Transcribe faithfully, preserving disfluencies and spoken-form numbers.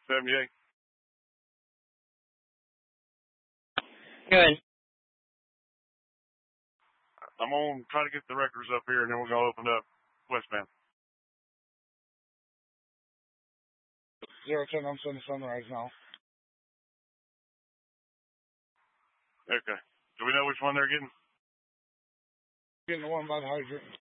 seventy-eight. Good. I'm going to try to get the records up here, and then we're going to open up westbound. Zero ten, I'm sending Sunrise now. Okay. Do we know which one they're getting? Getting the one by the hydrant.